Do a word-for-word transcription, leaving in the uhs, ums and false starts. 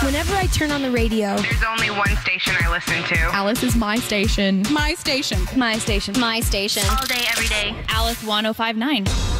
Whenever I turn on the radio, there's only one station I listen to. Alice is my station. My station. My station. My station. All day, every day. Alice one oh five point nine.